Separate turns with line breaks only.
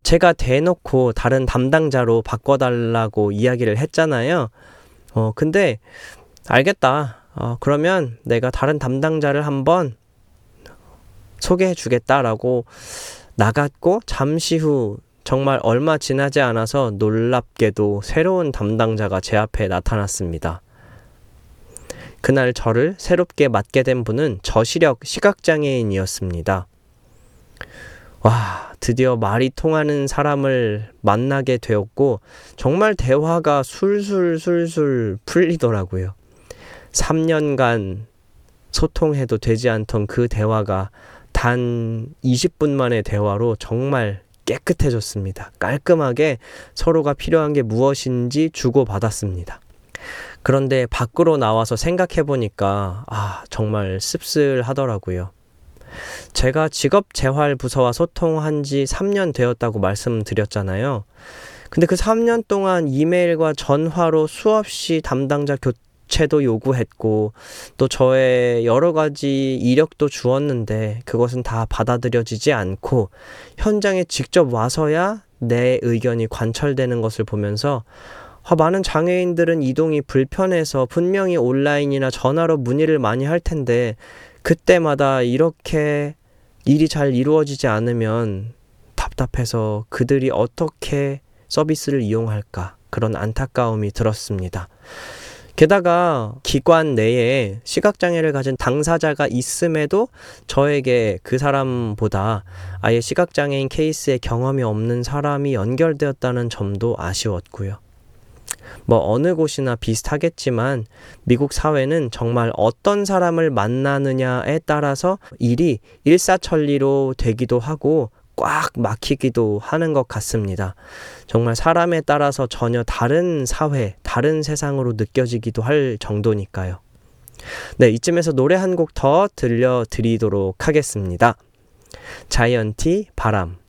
제가 대놓고 다른 담당자로 바꿔달라고 이야기를 했잖아요. 근데 알겠다. 그러면 내가 다른 담당자를 한번 소개해 주겠다라고 나갔고, 잠시 후 정말 얼마 지나지 않아서 놀랍게도 새로운 담당자가 제 앞에 나타났습니다. 그날 저를 새롭게 맡게 된 분은 저시력 시각장애인이었습니다. 와, 드디어 말이 통하는 사람을 만나게 되었고, 정말 대화가 술술 풀리더라고요. 3년간 소통해도 되지 않던 그 대화가 단 20분 만의 대화로 정말 깨끗해졌습니다. 깔끔하게 서로가 필요한 게 무엇인지 주고받았습니다. 그런데 밖으로 나와서 생각해보니까 정말 씁쓸하더라고요. 제가 직업재활부서와 소통한 지 3년 되었다고 말씀드렸잖아요. 근데 그 3년 동안 이메일과 전화로 수없이 담당자 교체도 요구했고, 또 저의 여러 가지 이력도 주었는데 그것은 다 받아들여지지 않고 현장에 직접 와서야 내 의견이 관철되는 것을 보면서 많은 장애인들은 이동이 불편해서 분명히 온라인이나 전화로 문의를 많이 할 텐데 그때마다 이렇게 일이 잘 이루어지지 않으면 답답해서 그들이 어떻게 서비스를 이용할까, 그런 안타까움이 들었습니다. 게다가 기관 내에 시각장애를 가진 당사자가 있음에도 저에게 그 사람보다 아예 시각장애인 케이스에 경험이 없는 사람이 연결되었다는 점도 아쉬웠고요. 어느 곳이나 비슷하겠지만 미국 사회는 정말 어떤 사람을 만나느냐에 따라서 일이 일사천리로 되기도 하고 꽉 막히기도 하는 것 같습니다. 정말 사람에 따라서 전혀 다른 사회, 다른 세상으로 느껴지기도 할 정도니까요. 네, 이쯤에서 노래 한 곡 더 들려드리도록 하겠습니다. 자이언티 바람.